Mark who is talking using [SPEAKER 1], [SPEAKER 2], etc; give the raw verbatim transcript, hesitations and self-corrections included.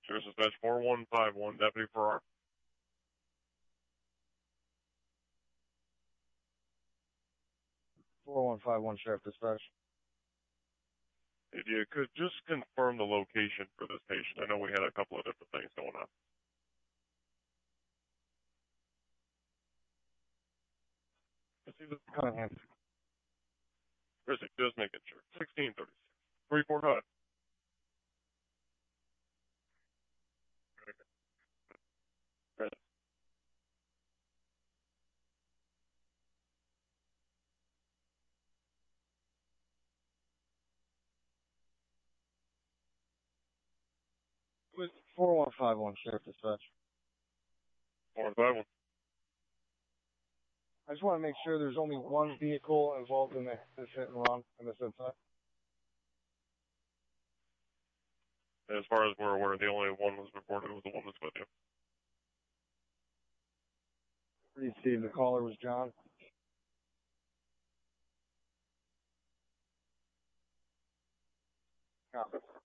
[SPEAKER 1] Service Dispatch four one five one, Deputy Farrar.
[SPEAKER 2] four one five one, Sheriff Dispatch.
[SPEAKER 1] If you could just confirm the location for this patient. I know we had a couple of different things going on.
[SPEAKER 2] Cunningham.
[SPEAKER 1] Chrissy, just making sure. sixteen thirty-six. three four five. Right.
[SPEAKER 2] four one five one, Sheriff Dispatch.
[SPEAKER 1] four one five one.
[SPEAKER 2] I just want to make sure there's only one vehicle involved in this hit and run in this incident.
[SPEAKER 1] As far as we're aware, the only one was reported was the one that's with you.
[SPEAKER 2] Received. The caller was John. Copy.